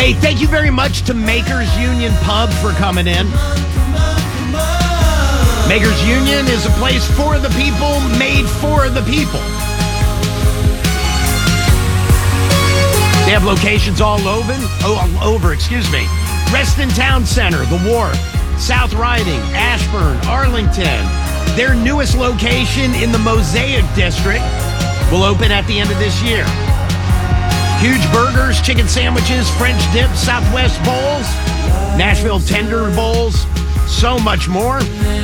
Hey, thank you very much to Makers Union Pub for coming in. Makers Union is a place for the people, made for the people. They have locations all over, Reston Town Center, The Wharf, South Riding, Ashburn, Arlington. Their newest location in the Mosaic District will open at the end of this year. Huge burgers, chicken sandwiches, French dip, Southwest bowls, Nashville tender bowls, so much more.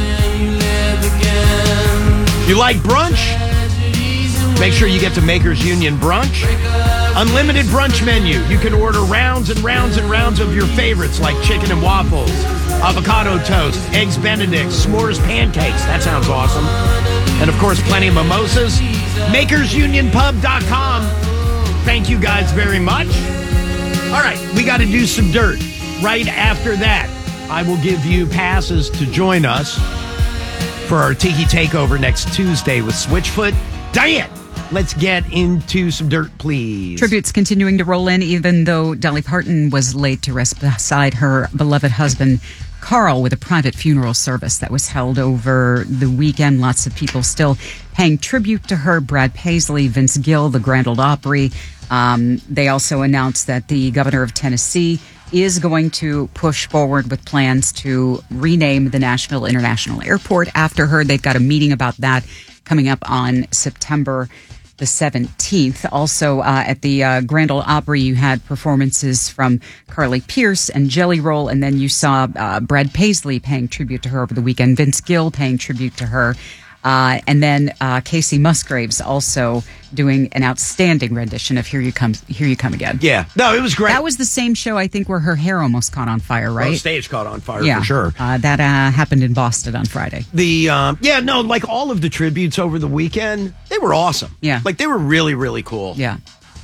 You like brunch? Make sure you get to Makers Union Brunch. Unlimited brunch menu. You can order rounds and rounds and rounds of your favorites like chicken and waffles, avocado toast, eggs Benedict, s'mores pancakes. That sounds awesome. And of course, plenty of mimosas. MakersUnionPub.com. Thank you guys very much. All right, we got to do some dirt. Right after that, I will give you passes to join us for our Tiki Takeover next Tuesday with Switchfoot. Diane, let's get into some dirt, please. Tributes continuing to roll in, even though Dolly Parton was laid to rest beside her beloved husband, Carl, with a private funeral service that was held over the weekend. Lots of people still paying tribute to her. Brad Paisley, Vince Gill, the Grand Ole Opry. They also announced that the governor of Tennessee is going to push forward with plans to rename the Nashville International Airport after her. They've got a meeting about that coming up on September the 17th. Also, at the Grand Ole Opry, you had performances from Carly Pearce and Jelly Roll, and then you saw Brad Paisley paying tribute to her over the weekend, Vince Gill paying tribute to her, and then Casey Musgraves also doing an outstanding rendition of Here You Come Again. Yeah. No, it was great. That was the same show, I think, where her hair almost caught on fire, right? Well, stage caught on fire, yeah, for sure. That happened in Boston on Friday. Like all of the tributes over the weekend, they were awesome. Yeah. Like, they were really, really cool. Yeah.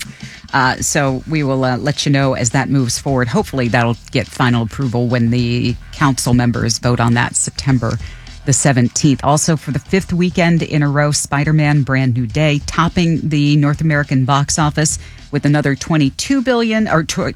So we will let you know as that moves forward. Hopefully that'll get final approval when the council members vote on that September the 17th. Also, for the fifth weekend in a row, Spider-Man Brand New Day topping the North American box office with another 22 million.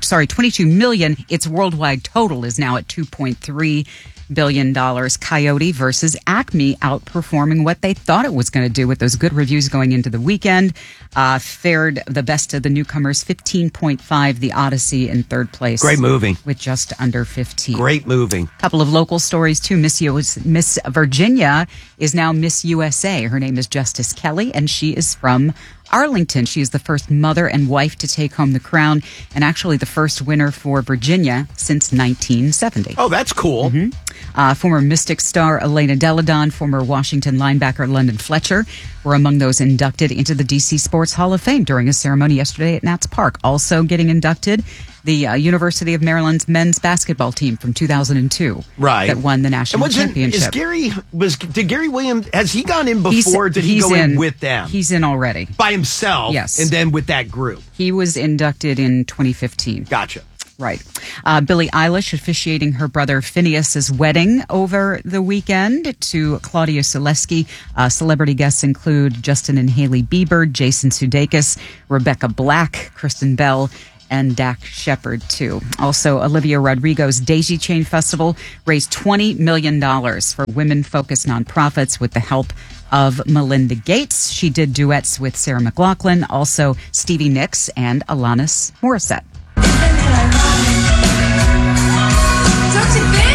Its worldwide total is now at $2.3 billion. Coyote versus Acme outperforming what they thought it was going to do with those good reviews going into the weekend. Fared the best of the newcomers, 15.5. The Odyssey in third place. Great movie. With just under 15. Great movie. A couple of local stories, too. Miss Virginia is now Miss USA. Her name is Justice Kelly, and she is from Arlington. She is the first mother and wife to take home the crown, and actually the first winner for Virginia since 1970. Oh, that's cool. Mm-hmm. Former Mystic star Elena Deladon, former Washington linebacker London Fletcher were among those inducted into the DC Sports Hall of Fame during a ceremony yesterday at Nats Park. Also getting inducted, the University of Maryland's men's basketball team from 2002, right, that won the national championship. Did Gary Williams, has he gone in before? Did he go in with them? He's in already by himself. Yes, and then with that group. He was inducted in 2015. Gotcha. Right. Billie Eilish officiating her brother Phineas's wedding over the weekend to Claudia Selesky. Celebrity guests include Justin and Hailey Bieber, Jason Sudeikis, Rebecca Black, Kristen Bell, and Dak Shepard, too. Also, Olivia Rodrigo's Daisy Chain Festival raised $20 million for women-focused nonprofits with the help of Melinda Gates. She did duets with Sarah McLachlan, also Stevie Nicks, and Alanis Morissette. Don't you think?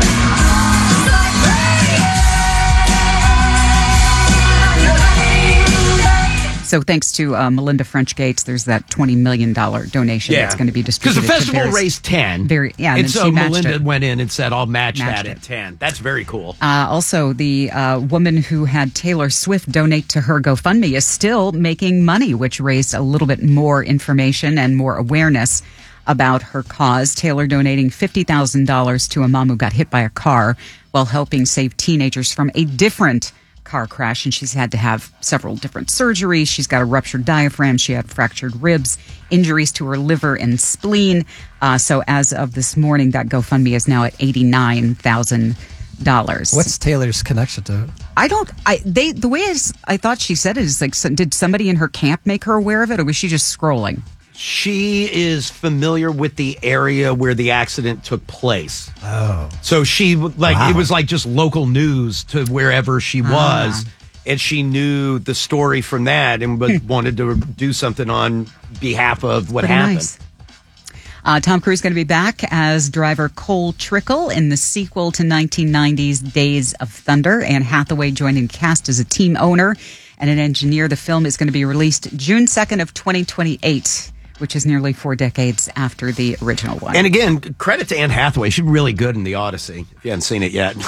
So thanks to Melinda French Gates, there's that $20 million donation that's going to be distributed. Because the festival raised 10. And so Melinda went in and said, I'll match that at 10. That's very cool. Also, the woman who had Taylor Swift donate to her GoFundMe is still making money, which raised a little bit more information and more awareness about her cause. Taylor donating $50,000 to a mom who got hit by a car while helping save teenagers from a different car crash, and she's had to have several different surgeries. She's got a ruptured diaphragm. She had fractured ribs, injuries to her liver and spleen. So as of this morning, that GoFundMe is now at $89,000. What's Taylor's connection to it? The way I thought she said it is like, did somebody in her camp make her aware of it, or was she just scrolling? She is familiar with the area where the accident took place. Oh. So she, it was like just local news to wherever she was. And she knew the story from that and wanted to do something on behalf of what happened. Nice. Tom Cruise is going to be back as driver Cole Trickle in the sequel to 1990's Days of Thunder. Anne Hathaway joining the cast as a team owner and an engineer. The film is going to be released June 2nd of 2028, which is nearly 4 decades after the original one. And again, credit to Anne Hathaway. She's really good in The Odyssey, if you haven't seen it yet.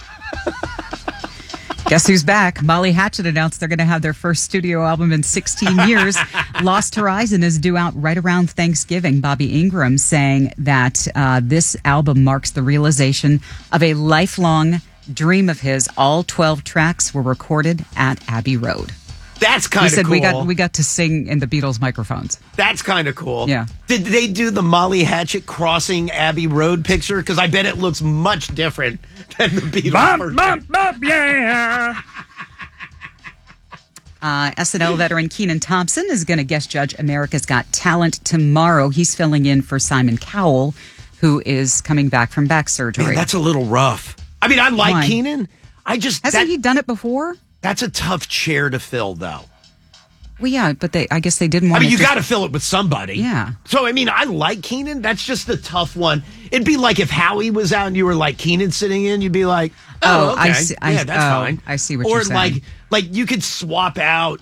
Guess who's back? Molly Hatchet announced they're going to have their first studio album in 16 years. Lost Horizon is due out right around Thanksgiving. Bobby Ingram saying that this album marks the realization of a lifelong dream of his. All 12 tracks were recorded at Abbey Road. That's kind of cool. He said we got to sing in the Beatles microphones. That's kind of cool. Yeah. Did they do the Molly Hatchet crossing Abbey Road picture? Because I bet it looks much different than the Beatles. Yeah. SNL veteran Kenan Thompson is going to guest judge America's Got Talent tomorrow. He's filling in for Simon Cowell, who is coming back from back surgery. Man, that's a little rough. I mean, I like Kenan. Hasn't he done it before? That's a tough chair to fill, though. Well, yeah, but I guess they didn't want you got to fill it with somebody. Yeah. So, I mean, I like Kenan. That's just a tough one. It'd be like if Howie was out and you were like Kenan sitting in, you'd be like, oh, okay. That's fine. I see what you're saying. Or like you could swap out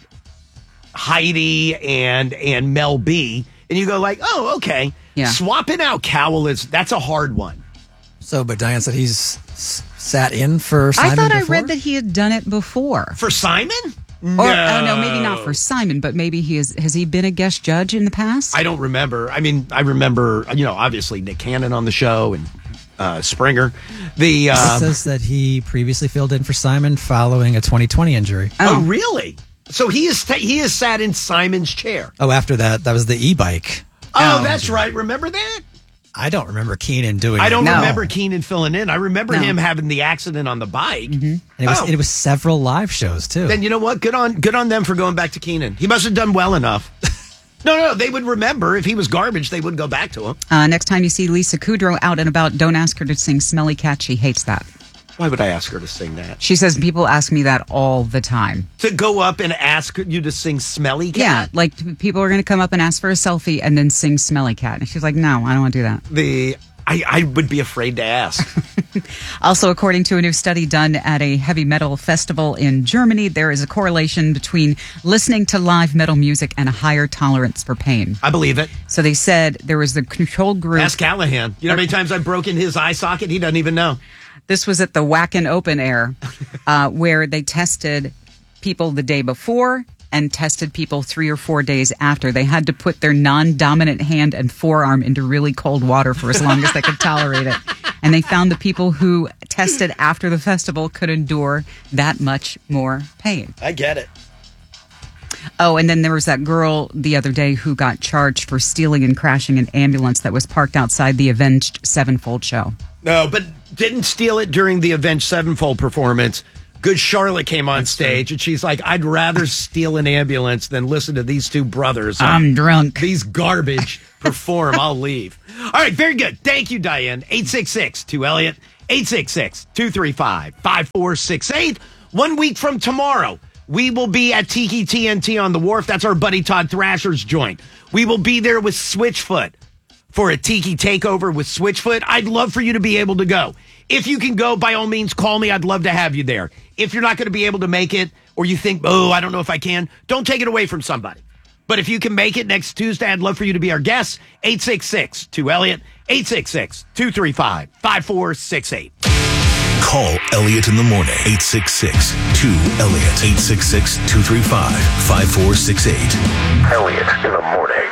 Heidi and Mel B, and you go like, oh, okay. Yeah. Swapping out Cowell that's a hard one. So, but Diane said he's sat in for Simon I thought before? I read that he had done it before. For Simon? No. No, maybe not for Simon, but maybe has he been a guest judge in the past? I don't remember. I mean, I remember, obviously Nick Cannon on the show and Springer. It says that he previously filled in for Simon following a 2020 injury. Oh, really? So he has sat in Simon's chair. Oh, after that was the e-bike. Oh, that's right. Remember that? I don't remember Kenan doing it. I don't remember Kenan filling in. I remember him having the accident on the bike. Mm-hmm. And it was several live shows, too. Then you know what? Good on them for going back to Kenan. He must have done well enough. No, they would remember. If he was garbage, they wouldn't go back to him. Next time you see Lisa Kudrow out and about, don't ask her to sing Smelly Cat. She hates that. Why would I ask her to sing that? She says people ask me that all the time. To go up and ask you to sing Smelly Cat? Yeah, like people are going to come up and ask for a selfie and then sing Smelly Cat. And she's like, no, I don't want to do that. I would be afraid to ask. Also, according to a new study done at a heavy metal festival in Germany, there is a correlation between listening to live metal music and a higher tolerance for pain. I believe it. So they said there was the control group. Ask Callahan. You know how many times I've broken his eye socket? He doesn't even know. This was at the Wacken Open Air, where they tested people the day before and tested people 3 or 4 days after. They had to put their non-dominant hand and forearm into really cold water for as long as they could tolerate it. And they found the people who tested after the festival could endure that much more pain. I get it. Oh, and then there was that girl the other day who got charged for stealing and crashing an ambulance that was parked outside the Avenged Sevenfold show. No, but didn't steal it during the Avenged Sevenfold performance. Good Charlotte came on stage, and she's like, I'd rather steal an ambulance than listen to these two brothers. I'm drunk. These garbage perform. I'll leave. All right, very good. Thank you, Diane. 866-2-ELLIOT, 866-235-5468. 1 week from tomorrow, we will be at Tiki TNT on the Wharf. That's our buddy Todd Thrasher's joint. We will be there with Switchfoot for a Tiki takeover with Switchfoot. I'd love for you to be able to go. If you can go, by all means, call me. I'd love to have you there. If you're not going to be able to make it, or you think, I don't know if I can, don't take it away from somebody. But if you can make it next Tuesday, I'd love for you to be our guest. 866-2-ELLIOT, 866-235-5468. Call Elliot in the morning. 866-2-ELLIOT, 866-235-5468. Elliot in the morning.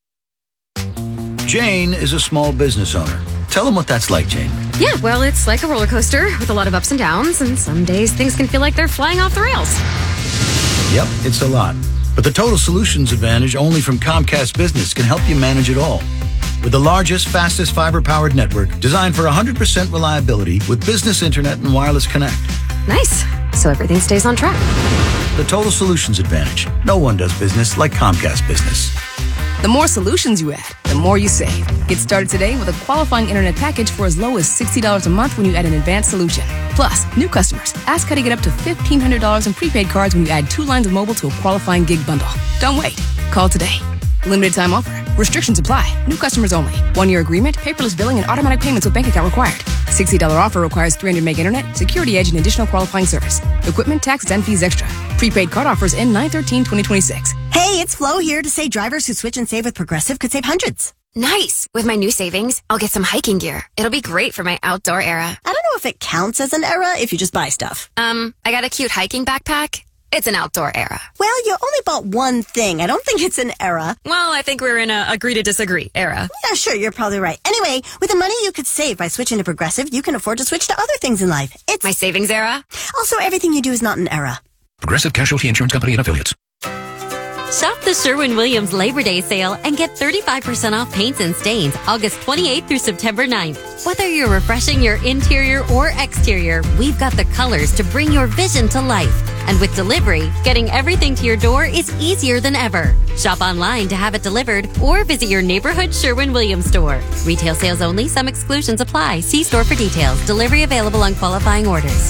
Jane is a small business owner. Tell them what that's like, Jane. Yeah, well, it's like a roller coaster with a lot of ups and downs, and some days things can feel like they're flying off the rails. Yep, it's a lot. But the Total Solutions Advantage only from Comcast Business can help you manage it all. With the largest, fastest fiber-powered network designed for 100% reliability with business internet and wireless connect. Nice. So everything stays on track. The Total Solutions Advantage. No one does business like Comcast Business. The more solutions you add, the more you save. Get started today with a qualifying internet package for as low as $60 a month when you add an advanced solution. Plus, new customers, ask how to get up to $1,500 in prepaid cards when you add 2 lines of mobile to a qualifying gig bundle. Don't wait. Call today. Limited time offer. Restrictions apply. New customers only. 1-year agreement, paperless billing, and automatic payments with bank account required. $60 offer requires 300 meg internet, security edge, and additional qualifying service. Equipment, taxes, and fees extra. Prepaid card offers end 9/13/2026. Hey, it's Flo here to say drivers who switch and save with Progressive could save hundreds. Nice. With my new savings, I'll get some hiking gear. It'll be great for my outdoor era. I don't know if it counts as an era if you just buy stuff. I got a cute hiking backpack. It's an outdoor era. Well, you only bought one thing. I don't think it's an era. Well, I think we're in a agree to disagree era. Yeah, sure, you're probably right. Anyway, with the money you could save by switching to Progressive, you can afford to switch to other things in life. It's my savings era. Also, everything you do is not an era. Progressive Casualty Insurance Company and Affiliates. Shop the Sherwin-Williams Labor Day sale and get 35% off paints and stains August 28th through September 9th. Whether you're refreshing your interior or exterior, we've got the colors to bring your vision to life. And with delivery, getting everything to your door is easier than ever. Shop online to have it delivered or visit your neighborhood Sherwin-Williams store. Retail sales only. Some exclusions apply. See store for details. Delivery available on qualifying orders.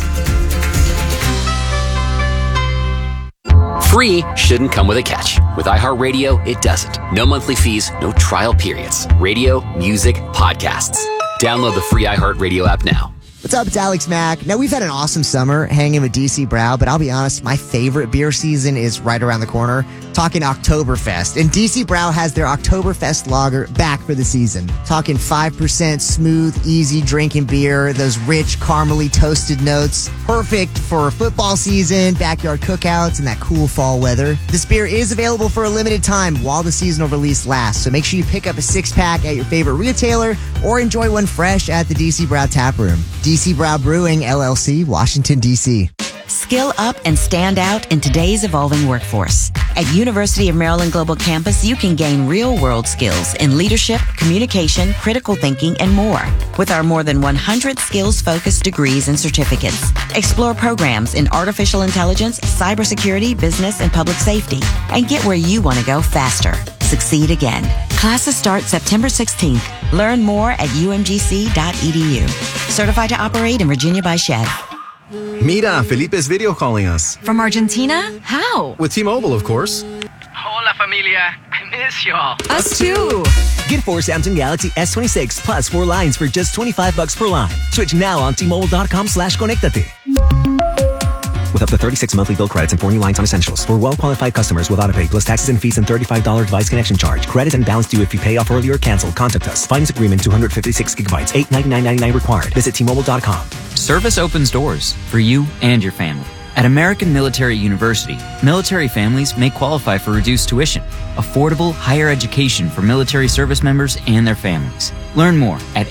Free shouldn't come with a catch. With iHeartRadio, it doesn't. No monthly fees, no trial periods. Radio, music, podcasts. Download the free iHeartRadio app now. What's up? It's Alex Mack. Now, we've had an awesome summer hanging with DC Brau, but I'll be honest, my favorite beer season is right around the corner. Talking Oktoberfest. And DC Brau has their Oktoberfest lager back for the season. Talking 5% smooth, easy drinking beer. Those rich, caramely toasted notes. Perfect for football season, backyard cookouts, and that cool fall weather. This beer is available for a limited time while the seasonal release lasts. So make sure you pick up a 6-pack at your favorite retailer or enjoy one fresh at the DC Brau Tap Room. DC Brau Brewing, LLC, Washington, D.C. Skill up and stand out in today's evolving workforce. At University of Maryland Global Campus, you can gain real-world skills in leadership, communication, critical thinking, and more. With our more than 100 skills-focused degrees and certificates. Explore programs in artificial intelligence, cybersecurity, business, and public safety. And get where you want to go faster. Succeed again. Classes start September 16th. Learn more at umgc.edu. Certified to operate in Virginia by Shell. Mira, Felipe's video calling us. From Argentina? How? With T-Mobile, of course. Hola, familia. I miss y'all. Us too. Get 4 Samsung Galaxy S26 plus 4 lines for just $25 per line. Switch now on T-Mobile.com/conectate. With up to 36 monthly bill credits and 4 new lines on essentials. For well-qualified customers with autopay plus taxes and fees and $35 device connection charge. Credit and balance due if you pay off early or cancel. Contact us. Finance agreement 256 gigabytes. $899.99 required. Visit T-Mobile.com. Service opens doors for you and your family. At American Military University, military families may qualify for reduced tuition, affordable higher education for military service members and their families. Learn more at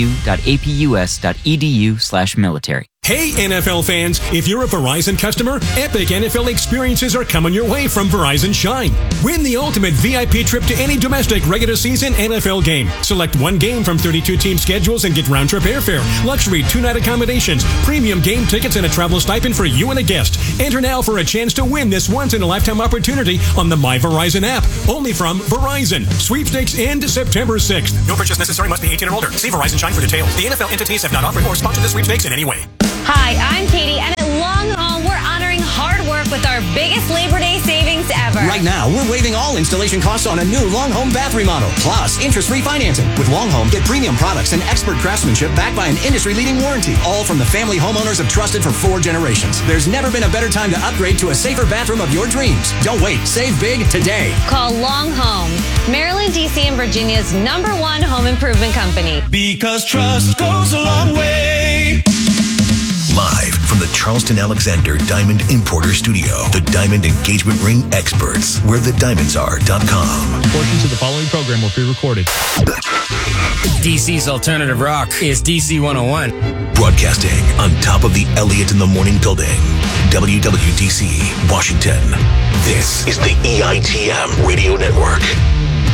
amu.apus.edu/military. Hey NFL fans, if you're a Verizon customer, epic NFL experiences are coming your way from Verizon Shine. Win the ultimate VIP trip to any domestic regular season NFL game. Select one game from 32 team schedules and get round-trip airfare, luxury 2-night accommodations, premium game tickets, and a travel stipend for you and a guest. Enter now for a chance to win this once-in-a-lifetime opportunity on the My Verizon app. Only from Verizon. Sweepstakes end September 6th. No purchase necessary. Must be 18 or older. See Verizon Shine for details. The NFL entities have not offered or sponsored the sweepstakes in any way. Hi, I'm Katie, and at Long Home, we're honoring hard work with our biggest Labor Day savings ever. Right now, we're waiving all installation costs on a new Long Home bath remodel, plus interest-free financing. With Long Home, get premium products and expert craftsmanship backed by an industry-leading warranty, all from the family homeowners have trusted for 4 generations. There's never been a better time to upgrade to a safer bathroom of your dreams. Don't wait. Save big today. Call Long Home, Maryland, D.C., and Virginia's #1 home improvement company. Because trust goes a long way. Live from the Charleston Alexander Diamond Importer Studio, the Diamond Engagement Ring Experts, where the diamonds.com. Portions of the following program were pre-recorded. DC's alternative rock is DC 101. Broadcasting on top of the Elliott in the Morning building, WWDC, Washington. This is the EITM Radio Network.